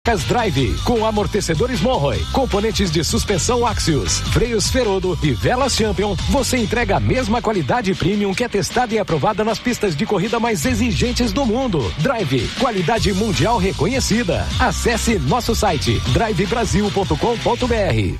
Drive, com amortecedores Monroe, componentes de suspensão Axios, freios Ferodo e velas Champion, você entrega a mesma qualidade premium que é testada e aprovada nas pistas de corrida mais exigentes do mundo. Drive, qualidade mundial reconhecida. Acesse nosso site drivebrasil.com.br.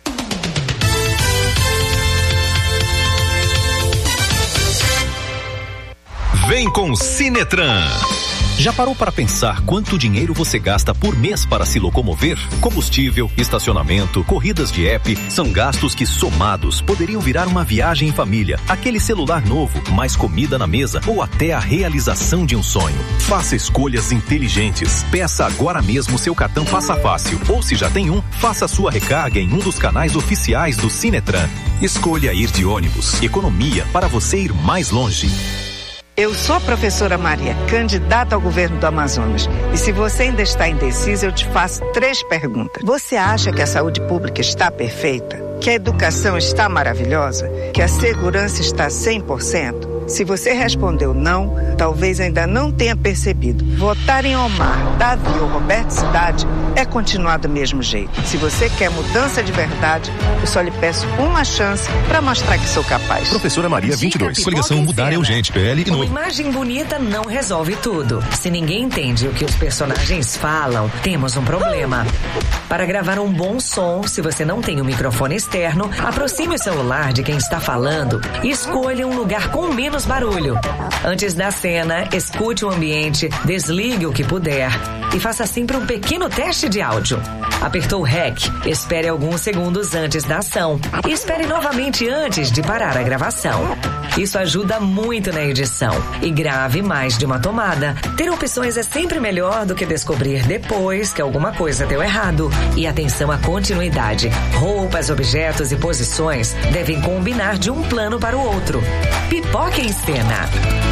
Vem com Sinetran. Já parou para pensar quanto dinheiro você gasta por mês para se locomover? Combustível, estacionamento, corridas de app, são gastos que somados poderiam virar uma viagem em família, aquele celular novo, mais comida na mesa ou até a realização de um sonho. Faça escolhas inteligentes. Peça agora mesmo seu cartão Passa Fácil ou, se já tem um, faça sua recarga em um dos canais oficiais do Sinetran. Escolha ir de ônibus. Economia para você ir mais longe. Eu sou a professora Maria, candidata ao governo do Amazonas. E se você ainda está indecisa, eu te faço 3 perguntas. Você acha que a saúde pública está perfeita? Que a educação está maravilhosa? Que a segurança está 100%? Se você respondeu não, talvez ainda não tenha percebido. Votar em Omar, Davi ou Roberto Cidade é continuar do mesmo jeito. Se você quer mudança de verdade, eu só lhe peço uma chance para mostrar que sou capaz. Professora Maria, 22. Coligação Mudar é Urgente, PL e Uma imagem bonita não resolve tudo. Se ninguém entende o que os personagens falam, temos um problema. Para gravar um bom som, se você não tem um microfone externo, aproxime o celular de quem está falando e escolha um lugar com menos barulho. Antes da cena, escute o ambiente, desligue o que puder e faça sempre um pequeno teste de áudio. Apertou o REC, espere alguns segundos antes da ação e espere novamente antes de parar a gravação. Isso ajuda muito na edição. E grave mais de uma tomada. Ter opções é sempre melhor do que descobrir depois que alguma coisa deu errado. E atenção à continuidade. Roupas, objetos e posições devem combinar de um plano para o outro. Pipoca em cena.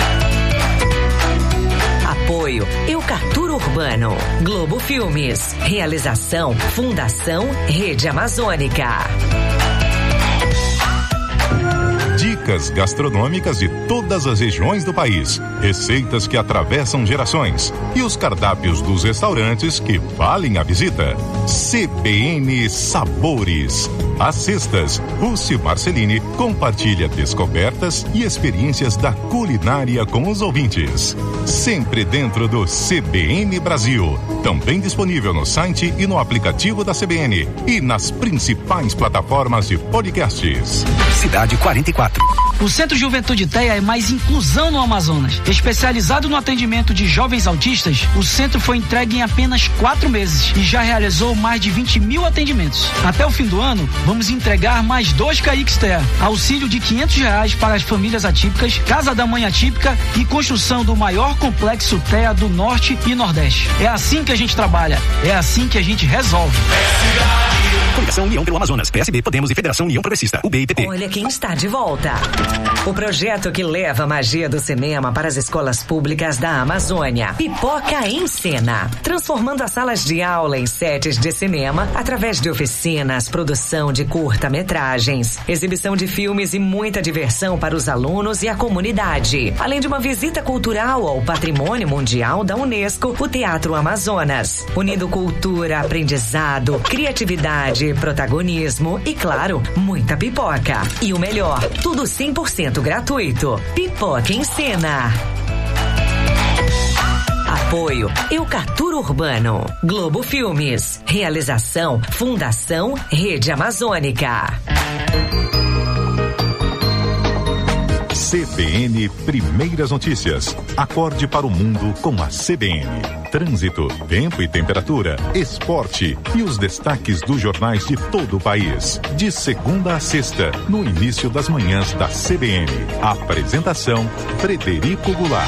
Apoio Eucatur Urbano. Globo Filmes. Realização Fundação Rede Amazônica. Dicas gastronômicas de todas as regiões do país, receitas que atravessam gerações e os cardápios dos restaurantes que valem a visita. CBN Sabores. Às sextas, Rússio Marcelini compartilha descobertas e experiências da culinária com os ouvintes. Sempre dentro do CBN Brasil. Também disponível no site e no aplicativo da CBN e nas principais plataformas de podcasts. Cidade 44. O Centro Juventude TEA é mais inclusão no Amazonas. Especializado no atendimento de jovens autistas, o centro foi entregue em apenas 4 meses e já realizou mais de 20 mil atendimentos. Até o fim do ano, vamos entregar mais 2 CAICs TEA, auxílio de R$500 para as famílias atípicas, Casa da Mãe Atípica e construção do maior complexo TEA do Norte e Nordeste. É assim que a gente trabalha, é assim que a gente resolve. Coligação União pelo Amazonas, PSB, Podemos e Federação União Progressista, UB e PP. Olha quem está de volta. O projeto que leva a magia do cinema para as escolas públicas da Amazônia. Pipoca em Cena. Transformando as salas de aula em sets de cinema através de oficinas, produção de curta-metragens, exibição de filmes e muita diversão para os alunos e a comunidade. Além de uma visita cultural ao Patrimônio Mundial da Unesco, o Teatro Amazonas. Unindo cultura, aprendizado, criatividade, protagonismo e, claro, muita pipoca. E o melhor, tudo 100% gratuito. Pipoca em Cena. Apoio Eucatur Urbano. Globo Filmes. Realização Fundação Rede Amazônica. CBN Primeiras Notícias. Acorde para o mundo com a CBN. Trânsito, tempo e temperatura, esporte e os destaques dos jornais de todo o país. De segunda a sexta, no início das manhãs da CBN. Apresentação, Frederico Goulart.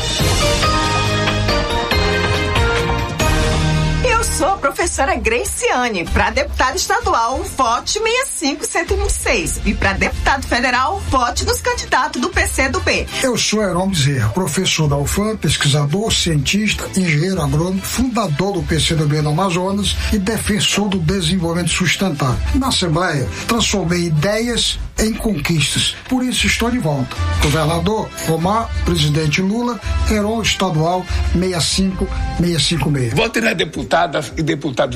Eu sou a professora Graciane. Para deputada estadual, vote 65126. E para deputado federal, vote nos candidatos do PCdoB. Eu sou Heron Bezerra, professor da UFAM, pesquisador, cientista, engenheiro agrônomo, fundador do PCdoB no Amazonas e defensor do desenvolvimento sustentável. Na Assembleia, transformei ideias em conquistas. Por isso estou de volta. Governador Romar, presidente Lula, Heron Estadual 65656. Vote nas deputadas e deputados